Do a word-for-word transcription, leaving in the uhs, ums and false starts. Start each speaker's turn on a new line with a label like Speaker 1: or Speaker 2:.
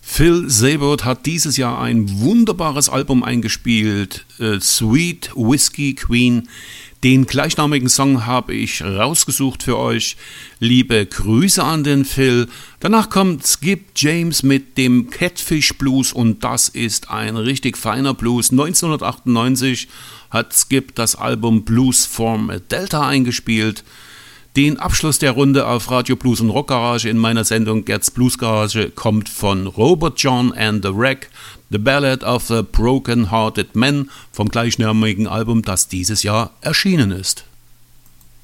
Speaker 1: Phil Seybold hat dieses Jahr ein wunderbares Album eingespielt, äh, Sweet Whiskey Queen. Den gleichnamigen Song habe ich rausgesucht für euch. Liebe Grüße an den Phil. Danach kommt Skip James mit dem Catfish Blues und das ist ein richtig feiner Blues. neunzehnhundertachtundneunzig hat Skip das Album Blues from Delta eingespielt. Den Abschluss der Runde auf Radio Blues und Rock Garage in meiner Sendung Gerds Blues Garage kommt von Robert John and the Wreck, The Ballad of the Broken Hearted Man vom gleichnamigen Album, das dieses Jahr erschienen ist.